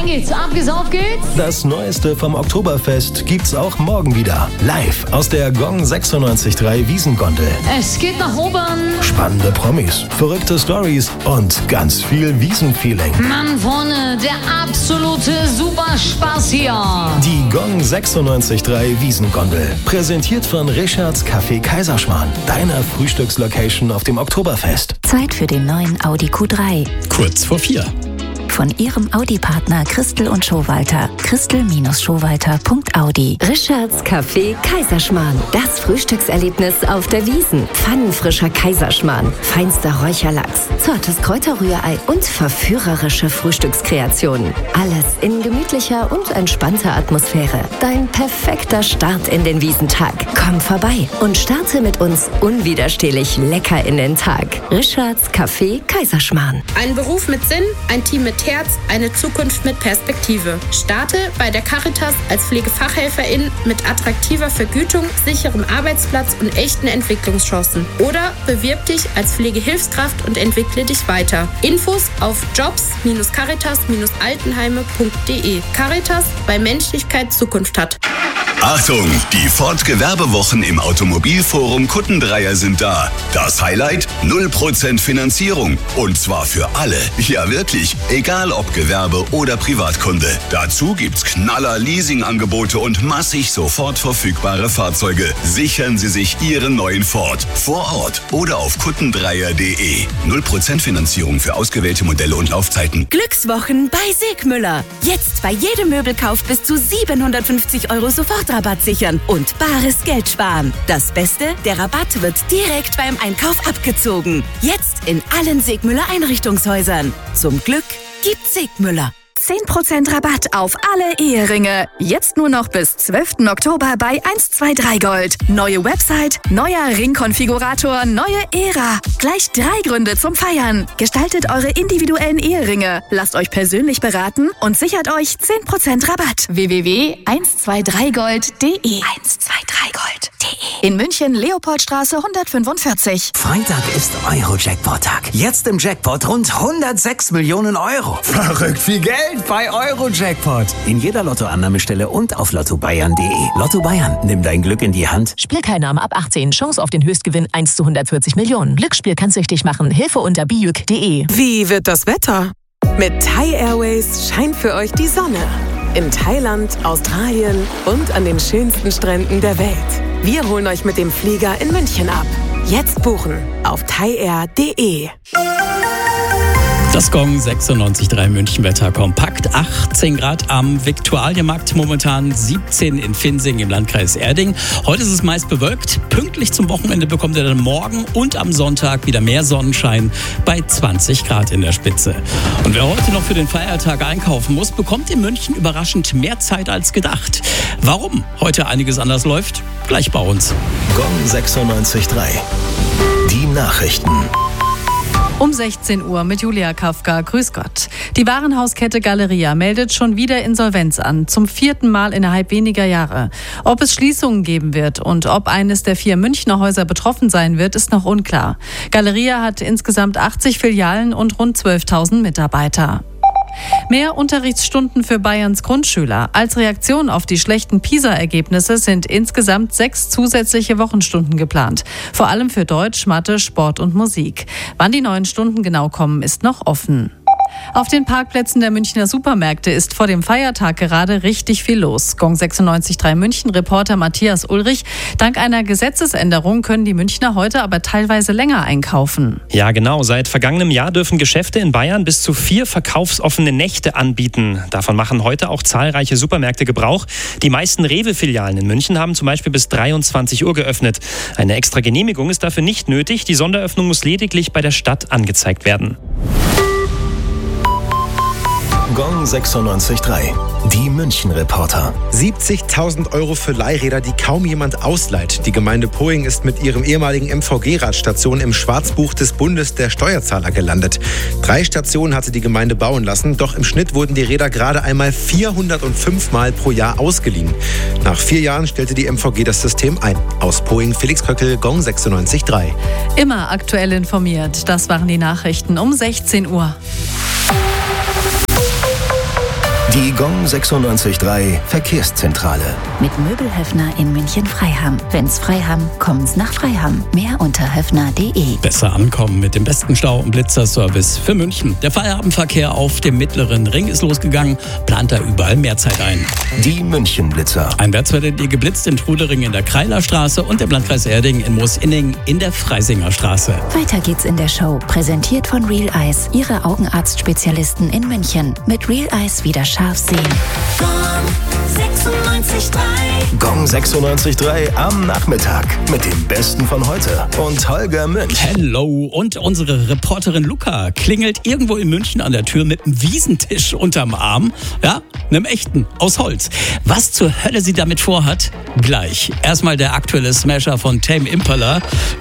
geht's, abgesauft geht's. Das Neueste vom Oktoberfest gibt's auch morgen wieder. Live aus der Gong 96.3 Wiesengondel. Es geht nach oben. Spannende Promis, verrückte Stories und ganz viel Wiesenfeeling. Mann, vorne, der absolute Superspaß hier. Die Gong 96.3 Wiesengondel. Präsentiert von Richards Café Kaiserschmarrn. Deiner Frühstückslocation auf dem Oktoberfest. Zeit für den neuen Audi Q3. Kurz vor 4. Von Ihrem Audi-Partner Christel und Schowalter. Christel-Schowalter.audi. Richards Café Kaiserschmarrn. Das Frühstückserlebnis auf der Wiesn. Pfannenfrischer Kaiserschmarrn, feinster Räucherlachs, zartes Kräuterrührei und verführerische Frühstückskreationen. Alles in gemütlicher und entspannter Atmosphäre. Dein perfekter Start in den Wiesentag. Komm vorbei und starte mit uns unwiderstehlich lecker in den Tag. Richards Café Kaiserschmarrn. Ein Beruf mit Sinn, ein Team mit Herz, eine Zukunft mit Perspektive. Starte bei der Caritas als Pflegefachhelferin mit attraktiver Vergütung, sicherem Arbeitsplatz und echten Entwicklungschancen. Oder bewirb dich als Pflegehilfskraft und entwickle dich weiter. Infos auf jobs-caritas-altenheime.de. Caritas, weil Menschlichkeit Zukunft hat. Achtung, die Ford-Gewerbewochen im Automobilforum Kuttendreier sind da. Das Highlight? 0% Finanzierung. Und zwar für alle. Ja wirklich, egal ob Gewerbe oder Privatkunde. Dazu gibt's Knaller Leasingangebote und massig sofort verfügbare Fahrzeuge. Sichern Sie sich Ihren neuen Ford. Vor Ort oder auf kuttendreier.de. 0% Finanzierung für ausgewählte Modelle und Laufzeiten. Glückswochen bei Segmüller. Jetzt bei jedem Möbelkauf bis zu 750 € Sofortrabatt sichern und bares Geld sparen. Das Beste, der Rabatt wird direkt beim Einkauf abgezogen. Jetzt in allen Segmüller Einrichtungshäusern. Zum Glück gibt's Segmüller. 10% Rabatt auf alle Eheringe. Jetzt nur noch bis 12. Oktober bei 123 Gold. Neue Website, neuer Ringkonfigurator, neue Ära. Gleich 3 Gründe zum Feiern. Gestaltet eure individuellen Eheringe. Lasst euch persönlich beraten und sichert euch 10% Rabatt. www.123gold.de 123gold.de In München, Leopoldstraße 145. Freitag ist Euro-Jackpot-Tag. Jetzt im Jackpot rund 106 Millionen €. Verrückt viel Geld bei Euro-Jackpot. In jeder Lottoannahmestelle und auf lottobayern.de. Lotto Bayern, nimm dein Glück in die Hand. Spielteilnahme ab 18. Chance auf den Höchstgewinn 1 zu 140 Millionen. Glücksspiel kann süchtig machen. Hilfe unter bijuk.de. Wie wird das Wetter? Mit Thai Airways scheint für euch die Sonne. In Thailand, Australien und an den schönsten Stränden der Welt. Wir holen euch mit dem Flieger in München ab. Jetzt buchen auf thaiair.de. Das Gong 96.3 Münchenwetter kompakt. 18 Grad am Viktualienmarkt, momentan 17 in Finsing im Landkreis Erding. Heute ist es meist bewölkt. Pünktlich zum Wochenende bekommt ihr dann morgen und am Sonntag wieder mehr Sonnenschein bei 20 Grad in der Spitze. Und wer heute noch für den Feiertag einkaufen muss, bekommt in München überraschend mehr Zeit als gedacht. Warum heute einiges anders läuft? Gleich bei uns. Gong 96.3. Die Nachrichten. Um 16 Uhr mit Julia Kafka. Grüß Gott. Die Warenhauskette Galeria meldet schon wieder Insolvenz an. Zum 4. Mal innerhalb weniger Jahre. Ob es Schließungen geben wird und ob eines der 4 Münchner Häuser betroffen sein wird, ist noch unklar. Galeria hat insgesamt 80 Filialen und rund 12.000 Mitarbeiter. Mehr Unterrichtsstunden für Bayerns Grundschüler. Als Reaktion auf die schlechten PISA-Ergebnisse sind insgesamt 6 zusätzliche Wochenstunden geplant. Vor allem für Deutsch, Mathe, Sport und Musik. Wann die neuen Stunden genau kommen, ist noch offen. Auf den Parkplätzen der Münchner Supermärkte ist vor dem Feiertag gerade richtig viel los. Gong 96.3 München-Reporter Matthias Ulrich. Dank einer Gesetzesänderung können die Münchner heute aber teilweise länger einkaufen. Ja, genau. Seit vergangenem Jahr dürfen Geschäfte in Bayern bis zu 4 verkaufsoffene Nächte anbieten. Davon machen heute auch zahlreiche Supermärkte Gebrauch. Die meisten Rewe-Filialen in München haben zum Beispiel bis 23 Uhr geöffnet. Eine extra Genehmigung ist dafür nicht nötig. Die Sonderöffnung muss lediglich bei der Stadt angezeigt werden. Gong 96.3. Die München-Reporter. 70.000 € für Leihräder, die kaum jemand ausleiht. Die Gemeinde Poing ist mit ihrem ehemaligen MVG-Radstation im Schwarzbuch des Bundes der Steuerzahler gelandet. 3 Stationen hatte die Gemeinde bauen lassen, doch im Schnitt wurden die Räder gerade einmal 405 Mal pro Jahr ausgeliehen. Nach 4 Jahren stellte die MVG das System ein. Aus Poing, Felix Köckel, Gong 96.3. Immer aktuell informiert. Das waren die Nachrichten um 16 Uhr. Die Gong 96.3 Verkehrszentrale. Mit Möbelhöfner in München-Freiham. Wenn's Freiham, kommt's nach Freiham. Mehr unter höfner.de. Besser ankommen mit dem besten Stau- und Blitzerservice für München. Der Feierabendverkehr auf dem Mittleren Ring ist losgegangen, plant da überall mehr Zeit ein. Die München-Blitzer. Ein Wärts werdet ihr geblitzt in Trudering in der Kreilerstraße und im Landkreis Erding in Moosinning in der Freisinger Straße. Weiter geht's in der Show. Präsentiert von Real Eyes, Ihre Augenarztspezialisten in München. Mit Real Eyes wieder scharf sehen. Gong 96.3 am Nachmittag mit dem Besten von heute und Holger Münch. Hello, und unsere Reporterin Luca klingelt irgendwo in München an der Tür mit einem Wiesentisch unterm Arm. Ja, einem echten, aus Holz. Was zur Hölle sie damit vorhat? Gleich. Erstmal der aktuelle Smasher von Tame Impala.